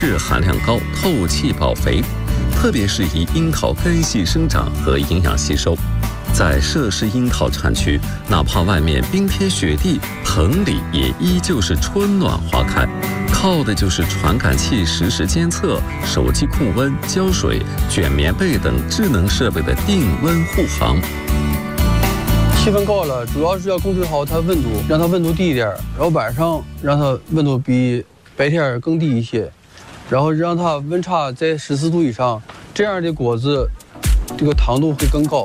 质含量高，透气保肥，特别适宜樱桃根系生长和营养吸收。在涉事樱桃产区，哪怕外面冰天雪地，棚里也依旧是春暖花开，靠的就是传感器实时监测、手机控温、浇水、卷棉被等智能设备的定温护航。 气温高了，主要是要控制好它温度，让它温度低一点，然后晚上让它温度比白天更低一些，然后让它温差在14度以上，这样的果子这个糖度会更高。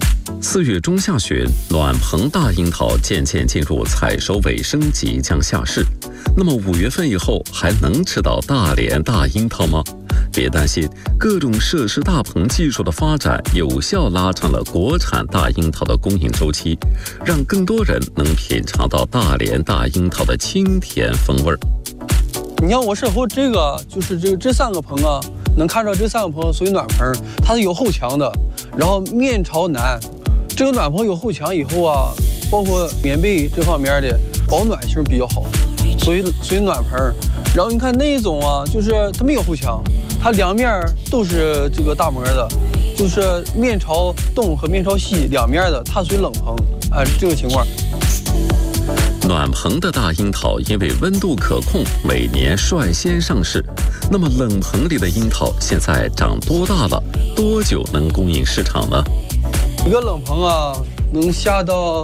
4月中下旬，暖棚大樱桃渐渐进入采收尾声，即将下市。那么5月份以后还能吃到大连大樱桃吗？别担心，各种设施大棚技术的发展，有效拉长了国产大樱桃的供应周期，让更多人能品尝到大连大樱桃的清甜风味儿。 你看我身后这个，就是这3个棚啊，能看到这3个棚属于暖棚，它是有后墙的，然后面朝南。这个暖棚有后墙以后啊，包括棉被这方面的保暖性比较好，属于暖棚。然后你看那一种啊，就是它没有后墙，它2面都是这个大膜的，就是面朝东和面朝西2面的，它属于冷棚啊，这个情况。 暖棚的大樱桃因为温度可控，每年率先上市。那么冷棚里的樱桃现在长多大了？多久能供应市场呢？ 一个冷棚啊，能下到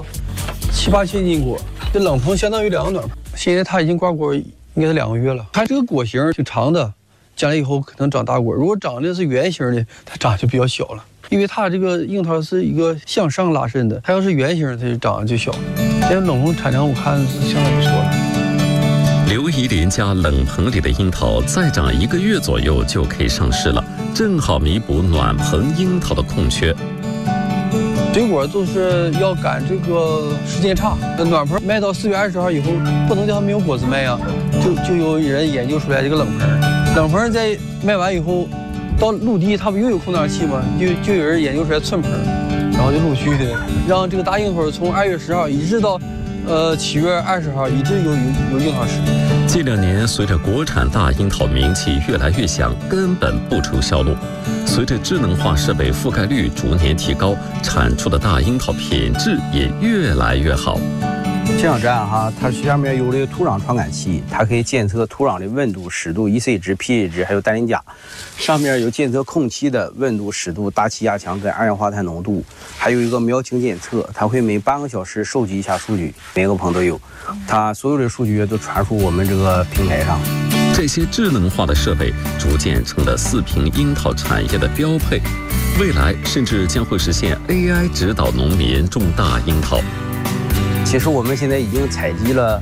7、8千斤果。这冷棚相当于2个暖棚。现在它已经挂果，应该是2个月了。它这个果形挺长的，将来以后可能长大果。如果长的是圆形的，它长就比较小了。因为它这个樱桃是一个向上拉伸的，它要是圆形，它就长得就小。现在冷棚产量我看是相当不错的。 刘怡林家冷棚里的樱桃再长1个月左右就可以上市了，正好弥补暖棚樱桃的空缺。 水果都是要赶这个时间差，暖棚卖到4月20号以后，不能叫它没有果子卖啊，就有人研究出来这个冷棚。冷棚在卖完以后，到陆地它不又有空调器吗？就有人研究出来寸棚，然后就陆续的让这个大樱桃从2月10号一直到7月20号一直有樱桃吃。 近2年，随着国产大樱桃名气越来越响，根本不出销路。随着智能化设备覆盖率逐年提高，产出的大樱桃品质也越来越好。 这样站哈，它下面有这个土壤传感器，它可以监测土壤的温度、湿度、EC 值、pH 值，还有氮磷钾。上面有监测空气的温度、湿度、大气压强跟二氧化碳浓度，还有一个苗情监测，它会每半个小时收集一下数据，每个棚都有，它所有的数据都传输我们这个平台上。 这些智能化的设备逐渐成了4平樱桃产业的标配，未来甚至将会实现 AI 指导农民种大樱桃。 其实我们现在已经采集了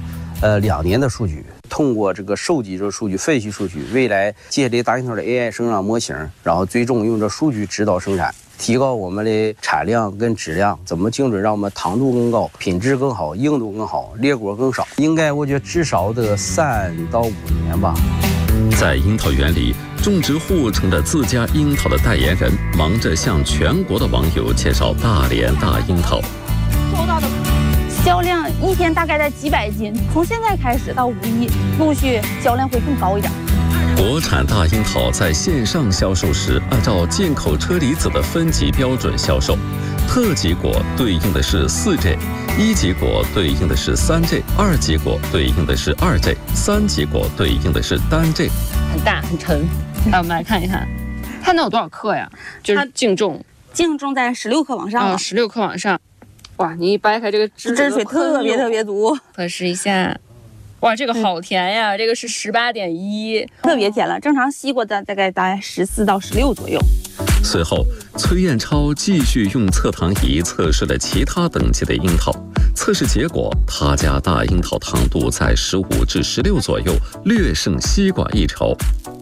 2年的数据，通过这个收集这个数据、分析数据，未来建立大樱桃的 AI 生长模型，然后最终用这数据指导生产，提高我们的产量跟质量，怎么精准让我们糖度更高、品质更好、硬度更好、裂果更少。应该我觉得至少得3到5年吧。 在樱桃园里，种植户成了自家樱桃的代言人，忙着向全国的网友介绍大连大樱桃。 收到的销量1天大概在几百斤，从现在开始到5一，陆续销量会更高一点。 国产大樱桃在线上销售时，按照进口车厘子的分级标准销售，特级果对应的是4G， 1级果对应的是3G， 2级果对应的是2G， 3级果对应的是单G。 很大很沉，来我们来看一看，它能有多少克呀？就是净重在16克往上 ，16克往上。哇，你一掰开这个汁水特别足， 测试一下。哇，这个好甜呀！这个是18.1， 特别甜了。正常西瓜的大概14到16左右。 随后，崔彦超继续用测糖仪测试了其他等级的樱桃，测试结果，他家大樱桃糖度在15至16左右，略胜西瓜一筹。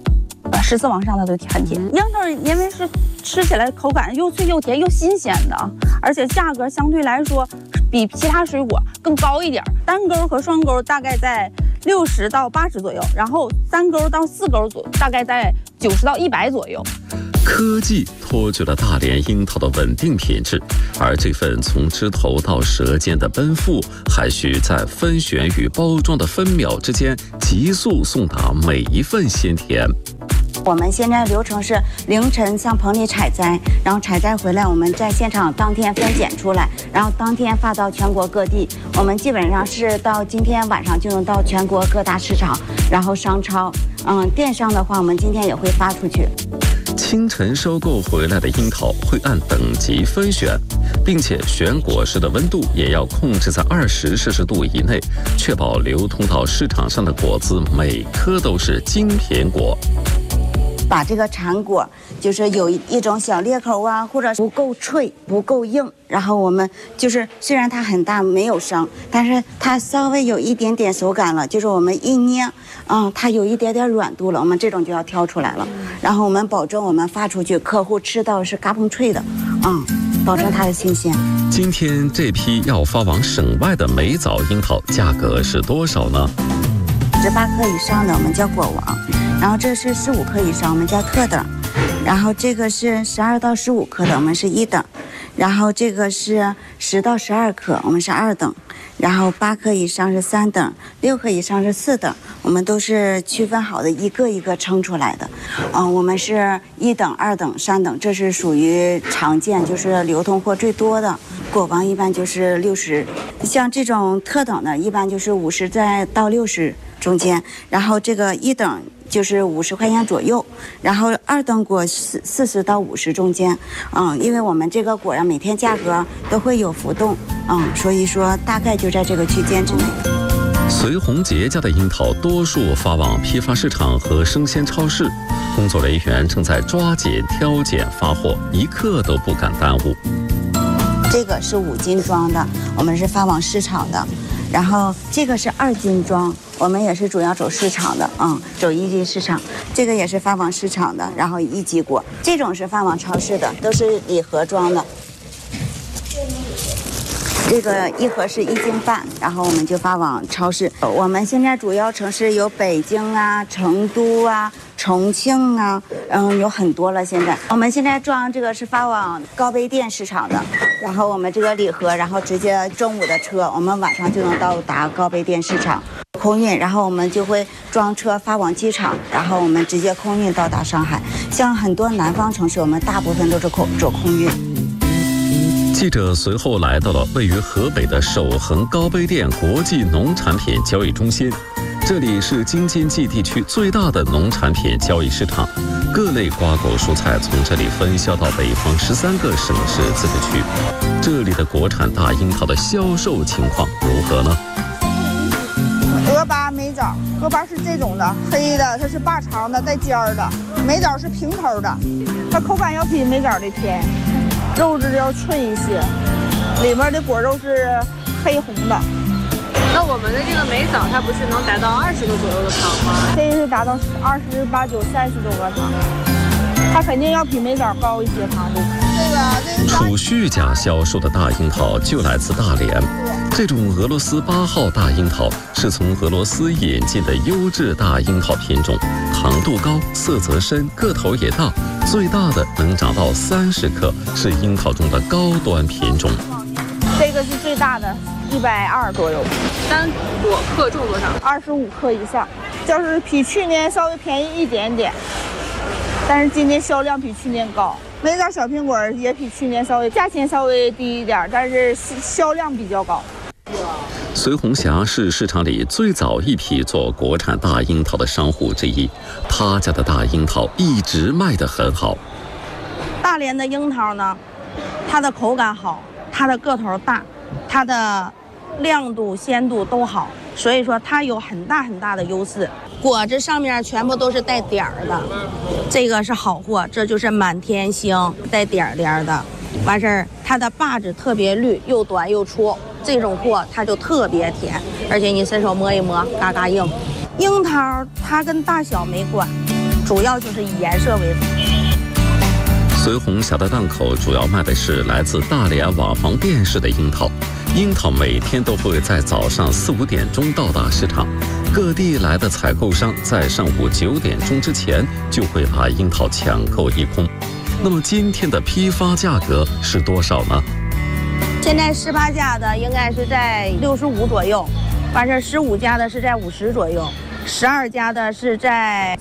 14往上它都很甜。樱桃因为是吃起来口感又脆又甜又新鲜的，而且价格相对来说比其他水果更高一点。单钩和双钩大概在60到80左右，然后3钩到4钩大概在90到100左右。 科技托举了大连樱桃的稳定品质，而这份从枝头到舌尖的奔赴，还需在分选与包装的分秒之间急速送达每一份鲜甜。 我们现在流程是凌晨向棚里采摘，然后采摘回来，我们在现场当天分拣出来，然后当天发到全国各地。我们基本上是到今天晚上就能到全国各大市场，然后商超，电商的话，我们今天也会发出去。 清晨收购回来的樱桃会按等级分选，并且选果实的温度也要控制在20摄氏度以内，确保流通到市场上的果子每颗都是精品果。 把这个产果就是有一种小裂口啊，或者不够脆、不够硬，然后我们就是虽然它很大没有生，但是它稍微有一点点手感了，就是我们一捏，它有一点点软度了，我们这种就要挑出来了。然后我们保证我们发出去，客户吃到是嘎嘣脆的，保证它的新鲜。 今天这批要发往省外的美枣樱桃价格是多少呢 ？18克以上的我们叫果王，然后这是15克以上我们叫特等，然后这个是12到15克的我们是1等，然后这个是10到12克我们是2等，然后8克以上是3等，6克以上是4等，我们都是区分好的，一个一个称出来的。我们是1等、2等、3等，这是属于常见，就是流通货最多的。果王一般就是60，像这种特等的，一般就是50再到60中间，然后这个1等就是50块钱左右，然后2等果40到50中间，因为我们这个果呀每天价格都会有浮动，所以说大概就在这个区间之内。 隋红杰家的樱桃多数发往批发市场和生鲜超市，工作人员正在抓紧挑拣发货，一刻都不敢耽误。 这个是5斤装的，我们是发往市场的，然后这个是2斤装，我们也是主要走市场的，走一级市场。这个也是发往市场的，然后1级果，这种是发往超市的，都是礼盒装的。这个1盒是1斤半，然后我们就发往超市。我们现在主要城市有北京啊、成都啊、重庆啊，有很多了。现在我们现在装这个是发往高碑店市场的，然后我们这个礼盒，然后直接中午的车，我们晚上就能到达高碑店市场空运，然后我们就会装车发往机场，然后我们直接空运到达上海。像很多南方城市，我们大部分都是走空运。 记者随后来到了位于河北的守恒高碑店国际农产品交易中心，这里是京津冀地区最大的农产品交易市场，各类瓜果蔬菜从这里分销到北方13个省市自治区。这里的国产大樱桃的销售情况如何呢？ 鹅粑、美枣，鹅粑是这种的，黑的，它是把长的带尖儿的；美枣是平头的，它口感要比美枣的甜，肉质要脆一些，里面的果肉是黑红的。 那我们的这个美枣，它不是能达到20个左右的糖吗？ 这是达到28、9、30多个糖，它肯定要比美枣高一些糖度。 储蓄价销售的大樱桃就来自大连。这种俄罗斯8号大樱桃是从俄罗斯引进的优质大樱桃品种，糖度高，色泽深，个头也大，最大的能长到30克，是樱桃中的高端品种。 这个是最大的，120左右。 单果克重多少 ？25克以上，就是比去年稍微便宜一点点，但是今年销量比去年高。美枣小苹果也比去年价钱稍微低一点，但是销量比较高。 隋红霞是市场里最早一批做国产大樱桃的商户之一，他家的大樱桃一直卖得很好。 大连的樱桃呢，它的口感好，它的个头大，它的亮度、鲜度都好，所以说它有很大很大的优势。果子上面全部都是带点儿的，这个是好货，这就是满天星带点儿的。完事儿，它的把子特别绿，又短又粗，这种货它就特别甜，而且你伸手摸一摸，嘎嘎硬。樱桃它跟大小没关，主要就是以颜色为主。 隋红霞的档口主要卖的是来自大连瓦房店市的樱桃，樱桃每天都会在早上4、5点钟到达市场，各地来的采购商在上午9点钟之前就会把樱桃抢购一空。 那么今天的批发价格是多少呢？ 现在18家的应该是在65左右，完事15家的是在50左右，12家的是在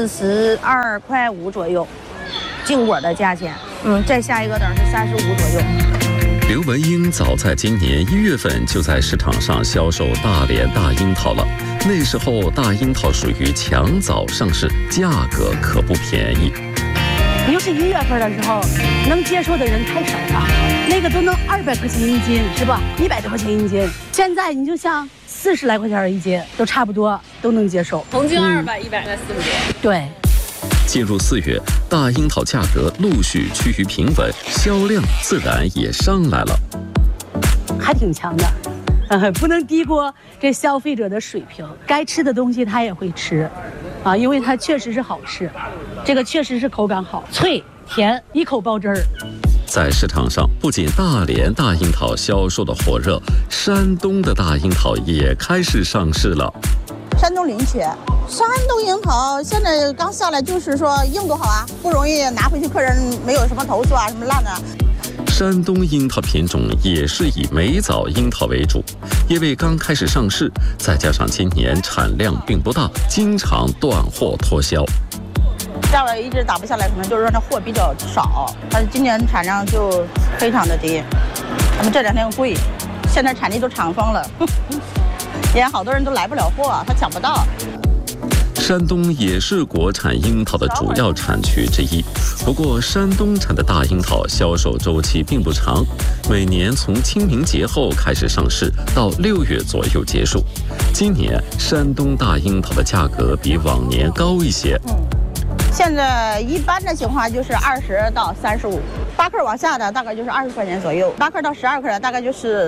42块5左右，净果的价钱。再下一个等是35左右。 刘文英早在今年1月份就在市场上销售大连大樱桃了。那时候大樱桃属于强早上市，价格可不便宜。 又是1月份的时候，能接受的人太少了，那个都能200块钱一斤，是吧？100多块钱一斤。现在你就像40来块钱一斤，都差不多都能接受。 红斤200，100在40多。 对。 进入4月，大樱桃价格陆续趋于平稳，销量自然也上来了， 还挺强的。不能低估这消费者的水平，该吃的东西他也会吃，因为它确实是好吃，这个确实是口感好，脆甜，一口爆汁儿。 在市场上，不仅大连大樱桃销售的火热，山东的大樱桃也开始上市了。 山东临缺，山东樱桃现在刚下来，就是说硬度好啊，不容易拿回去，客人没有什么投诉啊，什么烂的。 山东樱桃品种也是以美枣樱桃为主，因为刚开始上市，再加上今年产量并不大，经常断货脱销。 价格一直打不下来，可能就是说那货比较少，它今年产量就非常的低，他们这2天贵，现在产地都厂封了，也好多人都来不了货，他抢不到。 山东也是国产樱桃的主要产区之一，不过山东产的大樱桃销售周期并不长，每年从清明节后开始上市，到6月左右结束。今年山东大樱桃的价格比往年高一些。 现在一般的情况就是20到35，8克往下的大概就是20块钱左右，8克到12克的大概就是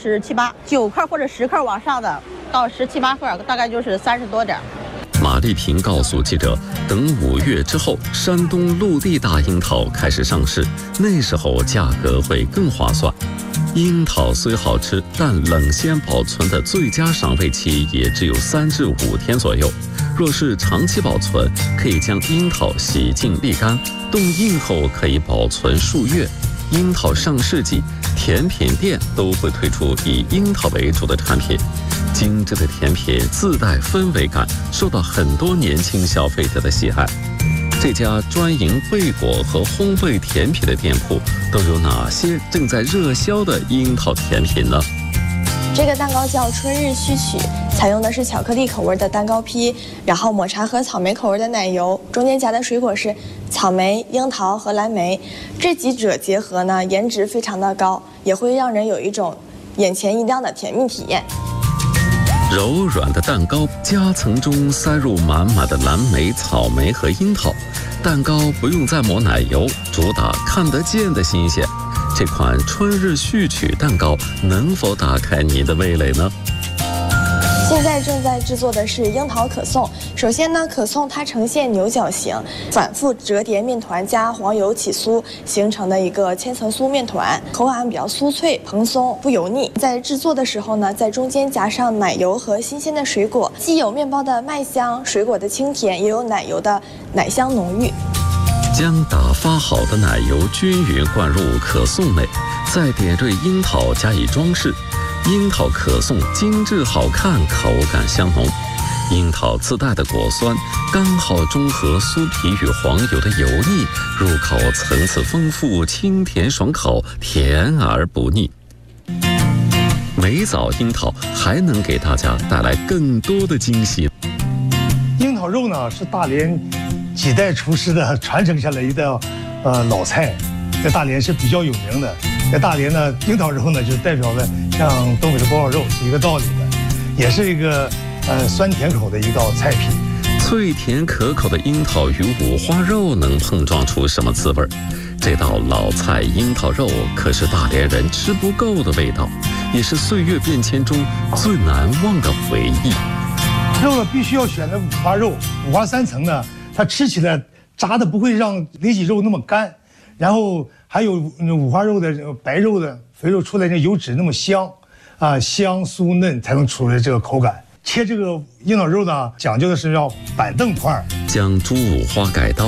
27、8，9克或者10克往上的到17、8克大概就是30多点。 马丽萍告诉记者，等5月之后，山东陆地大樱桃开始上市，那时候价格会更划算。樱桃虽好吃，但冷鲜保存的最佳赏味期也只有3至5天左右。若是长期保存，可以将樱桃洗净沥干，冻硬后可以保存数月。樱桃上市季，甜品店都会推出以樱桃为主的产品，精致的甜品自带氛围感，受到很多年轻消费者的喜爱。这家专营贝果和烘焙甜品的店铺都有哪些正在热销的樱桃甜品呢？ 这个蛋糕叫春日序曲，采用的是巧克力口味的蛋糕坯，然后抹茶和草莓口味的奶油，中间夹的水果是草莓、樱桃和蓝莓，这几者结合呢，颜值非常的高，也会让人有一种眼前一亮的甜蜜体验。 柔软的蛋糕夹层中塞入满满的蓝莓、草莓和樱桃，蛋糕不用再抹奶油，主打看得见的新鲜。这款春日序曲蛋糕能否打开您的味蕾呢？ 现在正在制作的是樱桃可颂。首先呢，可颂它呈现牛角形，反复折叠面团加黄油起酥形成的一个千层酥面团，口感比较酥脆蓬松，不油腻。在制作的时候呢，在中间夹上奶油和新鲜的水果，既有面包的麦香、水果的清甜，也有奶油的奶香浓郁。 将打发好的奶油均匀灌入可颂内，再点缀樱桃加以装饰。樱桃可颂精致好看，口感香浓。樱桃自带的果酸刚好中和酥皮与黄油的油腻，入口层次丰富，清甜爽口，甜而不腻。美枣樱桃还能给大家带来更多的惊喜。 樱桃肉呢，是大连几代厨师的传承下来一道老菜，在大连是比较有名的。在大连呢，樱桃肉呢就代表了像东北的锅包肉是一个道理的，也是一个酸甜口的一道菜品。 脆甜可口的樱桃与五花肉能碰撞出什么滋味？这道老菜樱桃肉可是大连人吃不够的味道，也是岁月变迁中最难忘的回忆。 肉呢必须要选择五花肉，五花3层呢，它吃起来炸的不会让里脊肉那么干，然后还有五花肉的白肉的肥肉出来那油脂那么香啊，香酥嫩才能出来这个口感。切这个樱桃肉呢，讲究的是要板凳块， 将猪五花改刀，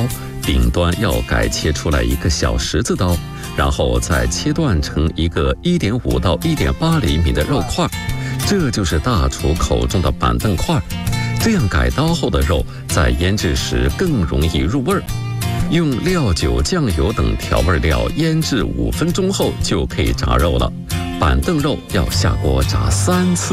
顶端要改切出来一个小十字刀，然后再切断成一个1.5到1.8厘米的肉块，这就是大厨口中的板凳块。这样改刀后的肉在腌制时更容易入味儿。用料酒、酱油等调味料腌制5分钟后就可以炸肉了。板凳肉要下锅炸3次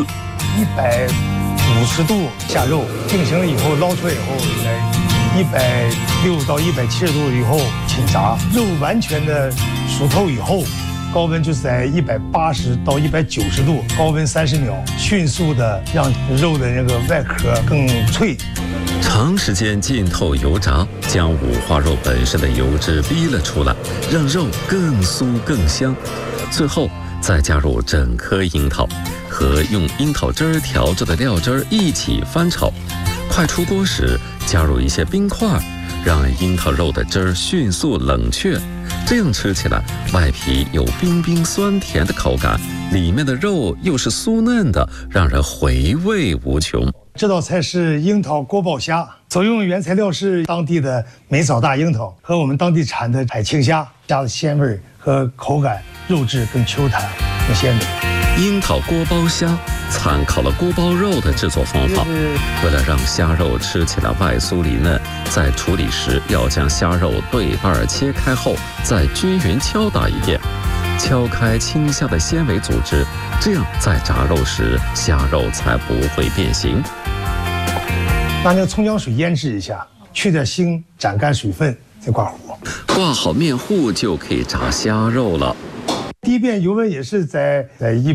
，150度下肉，定型了以后捞出来以后来160到170度以后清炸，肉完全的熟透以后，高温就是在180到190度，高温30秒，迅速的让肉的那个外壳更脆。 长时间浸透油炸，将五花肉本身的油脂逼了出来，让肉更酥更香。最后再加入整颗樱桃和用樱桃汁儿调制的料汁儿一起翻炒。快出锅时加入一些冰块，让樱桃肉的汁儿迅速冷却。这样吃起来，外皮有冰冰酸甜的口感，里面的肉又是酥嫩的，让人回味无穷。 这道菜是樱桃锅爆虾，所用原材料是当地的梅枣大樱桃和我们当地产的海青虾，虾的鲜味和口感、肉质更 Q 弹、更鲜美。 樱桃锅包虾参考了锅包肉的制作方法，为了让虾肉吃起来外酥里嫩，在处理时要将虾肉对半切开后，再均匀敲打一遍，敲开青虾的纤维组织，这样在炸肉时虾肉才不会变形。 拿那个葱姜水腌制一下，去点腥，斩干水分，再挂糊。 挂好面糊就可以炸虾肉了。 第一遍油温也是在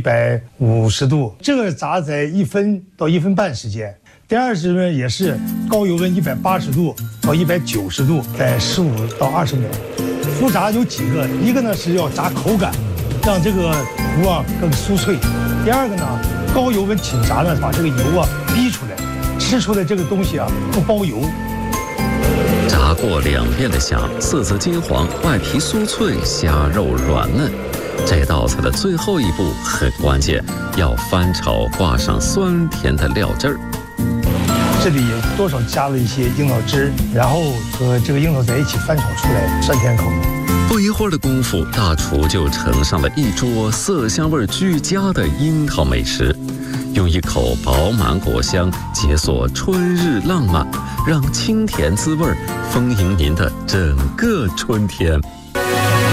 150度，这个炸在1分到1分半时间。第二次呢也是高油温180度到190度，在15到20秒。复炸有几个，一个呢是要炸口感，让这个糊啊更酥脆。第二个呢，高油温紧炸呢，把这个油啊逼出来，吃出来这个东西啊不包油。 炸过2遍的虾，色泽金黄，外皮酥脆，虾肉软嫩。这道菜的最后一步很关键，要翻炒，挂上酸甜的料汁儿。 这里多少加了一些樱桃汁，然后和这个樱桃在一起翻炒出来，酸甜口。 不一会儿的功夫，大厨就盛上了一桌色香味俱佳的樱桃美食。用一口饱满果香解锁春日浪漫，让清甜滋味丰盈您的整个春天。